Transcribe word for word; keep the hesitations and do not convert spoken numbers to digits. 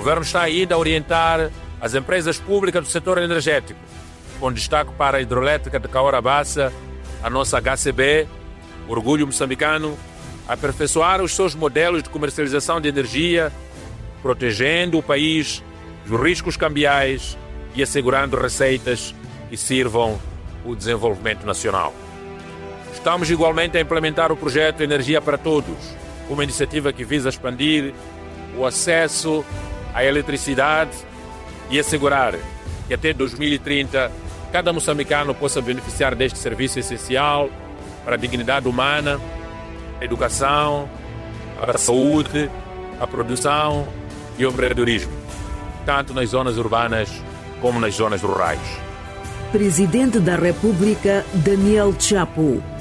Governo está ainda a orientar as empresas públicas do setor energético, com destaque para a hidroelétrica de Cahora Bassa, a nossa H C B, Orgulho Moçambicano, a aperfeiçoar os seus modelos de comercialização de energia, protegendo o país dos riscos cambiais e assegurando receitas que sirvam o desenvolvimento nacional. Estamos igualmente a implementar o projeto Energia para Todos, uma iniciativa que visa expandir o acesso à eletricidade e assegurar que até dois mil e trinta cada moçambicano possa beneficiar deste serviço essencial para a dignidade humana, a educação, a saúde, a produção e o empreendedorismo, tanto nas zonas urbanas como nas zonas rurais. Presidente da República, Daniel Chapo.